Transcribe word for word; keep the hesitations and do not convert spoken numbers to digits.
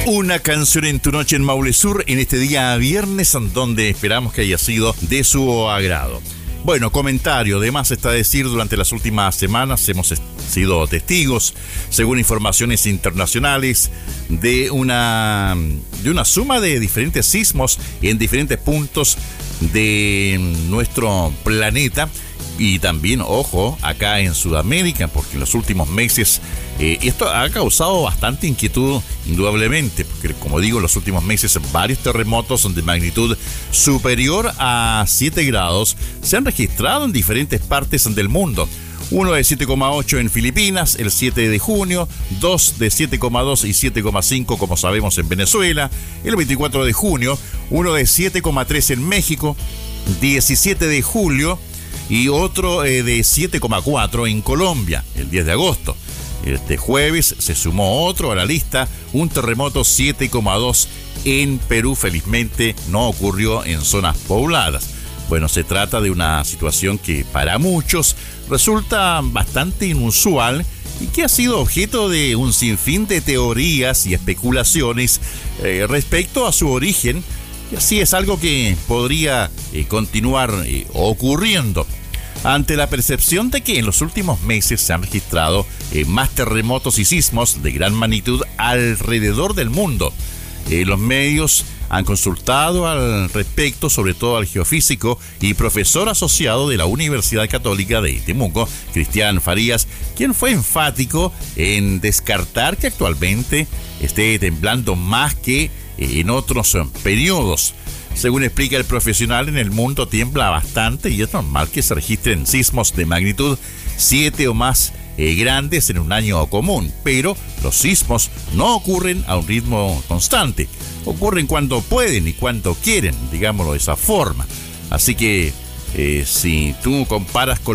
Una canción en tu noche en Maule Sur en este día viernes, donde esperamos que haya sido de su agrado. Bueno, comentario, además está decir, durante las últimas semanas hemos sido testigos, según informaciones internacionales, de una, de una suma de diferentes sismos en diferentes puntos de nuestro planeta. Y también, ojo, acá en Sudamérica, porque en los últimos meses eh, esto ha causado bastante inquietud, indudablemente, porque como digo, en los últimos meses varios terremotos de magnitud superior a siete grados se han registrado en diferentes partes del mundo. Uno de siete coma ocho en Filipinas, el siete de junio, dos de siete coma dos y siete coma cinco, como sabemos, en Venezuela, el veinticuatro de junio, uno de siete coma tres en México, diecisiete de julio, y otro eh, de siete coma cuatro en Colombia, el diez de agosto. Este jueves se sumó otro a la lista, un terremoto siete coma dos en Perú. Felizmente no ocurrió en zonas pobladas. Bueno, se trata de una situación que para muchos resulta bastante inusual y que ha sido objeto de un sinfín de teorías y especulaciones eh, respecto a su origen. Y así es algo que podría eh, continuar eh, ocurriendo. Ante la percepción de que en los últimos meses se han registrado eh, más terremotos y sismos de gran magnitud alrededor del mundo, eh, los medios han consultado al respecto, sobre todo al geofísico y profesor asociado de la Universidad Católica de Temuco, Cristian Farías, quien fue enfático en descartar que actualmente esté temblando más que eh, en otros eh, periodos. Según explica el profesional, en el mundo tiembla bastante y es normal que se registren sismos de magnitud siete o más eh, grandes en un año común, pero los sismos no ocurren a un ritmo constante, ocurren cuando pueden y cuando quieren, digámoslo de esa forma. Así que eh, si tú comparas con